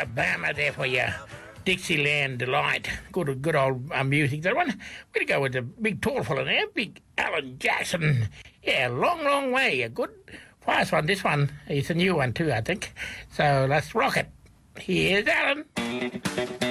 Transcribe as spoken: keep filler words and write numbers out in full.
Alabama there for you. Dixieland Delight. Good good old uh, music. That one. We're going to go with the big tall fella now. Big Alan Jackson. Yeah, long, long way. A good fast one. This one is a new one too, I think. So let's rock it. Here's Alan.